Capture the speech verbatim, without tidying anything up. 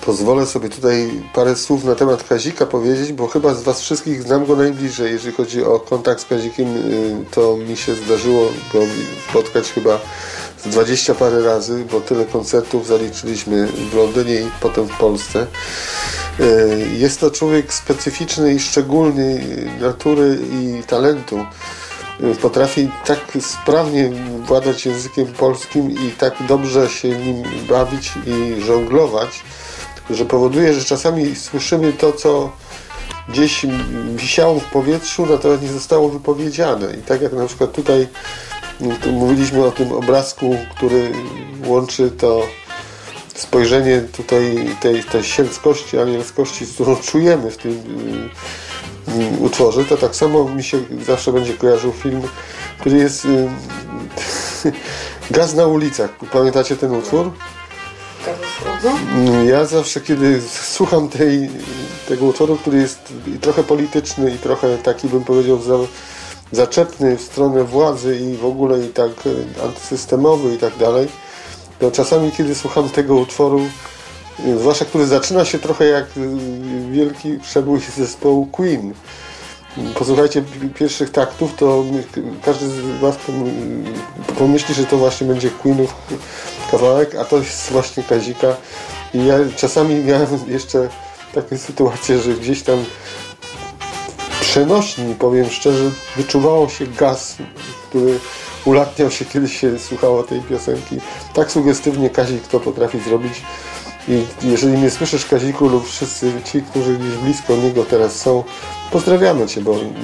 Pozwolę sobie tutaj parę słów na temat Kazika powiedzieć, bo chyba z Was wszystkich znam go najbliżej. Jeżeli chodzi o kontakt z Kazikiem, to mi się zdarzyło go spotkać chyba z dwadzieścia parę razy, bo tyle koncertów zaliczyliśmy w Londynie i potem w Polsce. Jest to człowiek specyficzny i szczególnej natury i talentu. Potrafi tak sprawnie władać językiem polskim i tak dobrze się nim bawić i żonglować, że powoduje, że czasami słyszymy to, co gdzieś wisiało w powietrzu, natomiast nie zostało wypowiedziane. I tak jak na przykład tutaj mówiliśmy o tym obrazku, który łączy to spojrzenie tutaj tej, tej sielskości, anielskości, którą czujemy w tym utworze, to tak samo mi się zawsze będzie kojarzył film, który jest Gaz na ulicach. Pamiętacie ten utwór? Ja zawsze, kiedy słucham tej, tego utworu, który jest trochę polityczny i trochę taki, bym powiedział, za, zaczepny w stronę władzy i w ogóle i tak antysystemowy i tak dalej, to czasami, kiedy słucham tego utworu, zwłaszcza który zaczyna się trochę jak wielki przebój zespołu Queen. Posłuchajcie pierwszych taktów, to każdy z Was pomyśli, że to właśnie będzie Queenów kawałek, a to jest właśnie Kazika. I ja czasami miałem jeszcze takie sytuacje, że gdzieś tam w przenośni, powiem szczerze, wyczuwało się gaz, który ulatniał się, kiedy się słuchało tej piosenki. Tak sugestywnie Kazik to potrafi zrobić. I jeżeli mnie słyszysz, Kaziku, lub wszyscy ci, którzy gdzieś blisko niego teraz są, pozdrawiamy Cię, bo